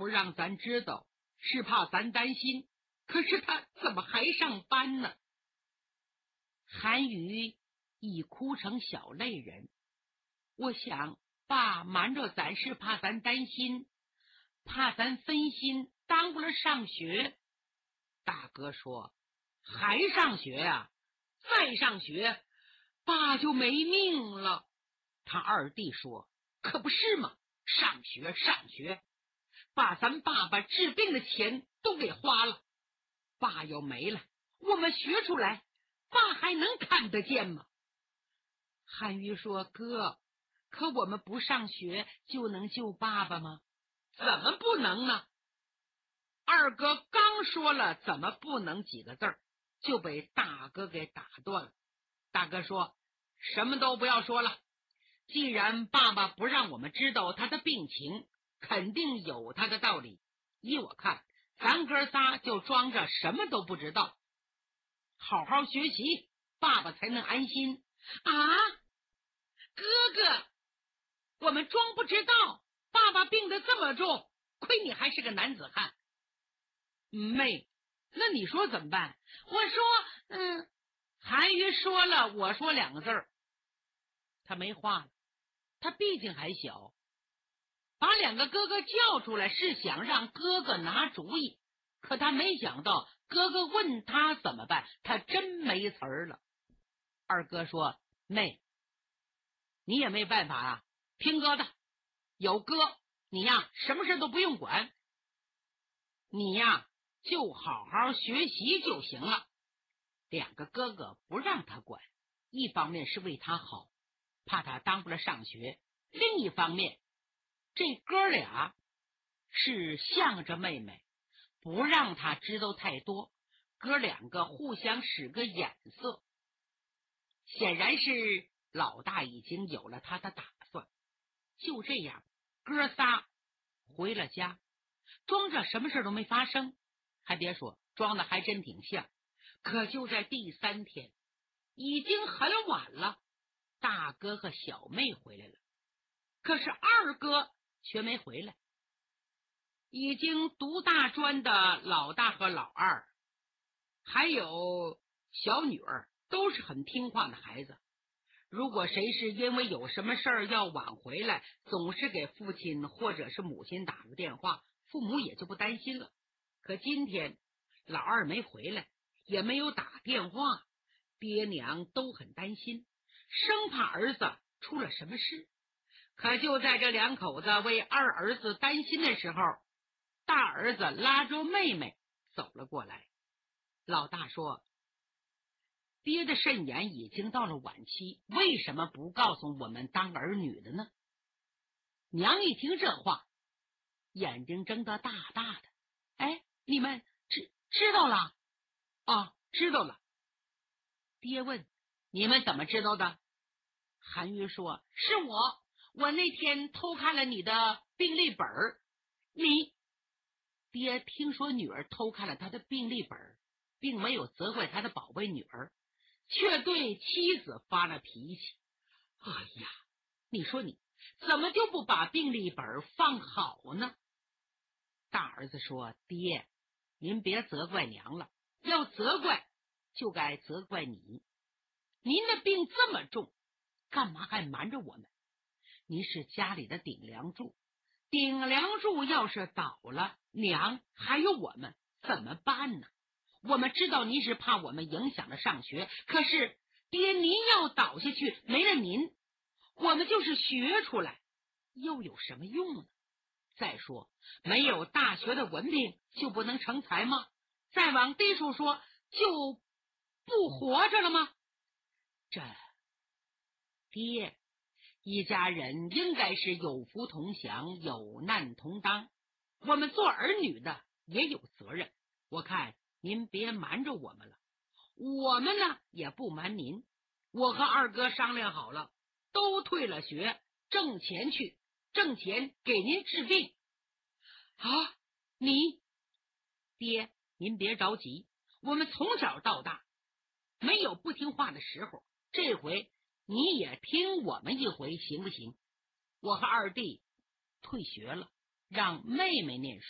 不让咱知道，是怕咱担心，可是他怎么还上班呢？韩宇已哭成小泪人。我想爸瞒着咱是怕咱担心，怕咱分心耽误了上学。大哥说，还上学呀？再上学爸就没命了。他二弟说，可不是嘛，上学，把咱爸爸治病的钱都给花了，爸要没了，我们学出来，爸还能看得见吗？韩愈说，哥，可我们不上学就能救爸爸吗？怎么不能呢？二哥刚说了怎么不能几个字儿，就被大哥给打断了。大哥说，什么都不要说了，既然爸爸不让我们知道他的病情，肯定有他的道理。依我看，咱哥仨就装着什么都不知道，好好学习，爸爸才能安心。啊，哥哥，我们装不知道，爸爸病得这么重，亏你还是个男子汉。妹，那你说怎么办？我说，韩愈说了，我说2个字儿，他没话了。他毕竟还小，把2个哥哥叫出来是想让哥哥拿主意，可他没想到哥哥问他怎么办，他真没词儿了。二哥说，妹，你也没办法啊，听哥的，有哥你呀什么事都不用管，你呀就好好学习就行了。2个哥哥不让他管，一方面是为他好，怕他耽误了上学，另一方面这哥俩是向着妹妹，不让他知道太多，哥2个互相使个眼色。显然是老大已经有了他的打算。就这样，哥仨回了家，装着什么事都没发生。还别说，装的还真挺像。可就在第3天，已经很晚了，大哥和小妹回来了，可是二哥却没回来。已经读大专的老大和老二，还有小女儿，都是很听话的孩子。如果谁是因为有什么事儿要晚回来，总是给父亲或者是母亲打个电话，父母也就不担心了。可今天老二没回来，也没有打电话，爹娘都很担心，生怕儿子出了什么事。可就在这2口子为二儿子担心的时候，大儿子拉着妹妹走了过来。老大说，爹的肾炎已经到了晚期，为什么不告诉我们当儿女的呢？娘一听这话，眼睛睁得大大的。哎，你们知道了？啊，知道了。爹问，你们怎么知道的？韩愈说，是我那天偷看了你的病历本。你爹听说女儿偷看了他的病历本，并没有责怪他的宝贝女儿，却对妻子发了脾气。哎呀，你说你怎么就不把病历本放好呢？大儿子说，爹，您别责怪娘了，要责怪就该责怪你。您的病这么重，干嘛还瞒着我们？您是家里的顶梁柱，顶梁柱要是倒了，娘还有我们怎么办呢？我们知道您是怕我们影响了上学，可是爹，您要倒下去，没了您，我们就是学出来又有什么用呢？再说，没有大学的文凭就不能成才吗？再往低处说，就不活着了吗？这爹，一家人应该是有福同享，有难同当，我们做儿女的也有责任。我看您别瞒着我们了，我们呢也不瞒您。我和二哥商量好了，都退了学，挣钱去，挣钱给您治病。啊，你爹，您别着急，我们从小到大没有不听话的时候，这回你也听我们一回行不行？我和二弟退学了，让妹妹念书。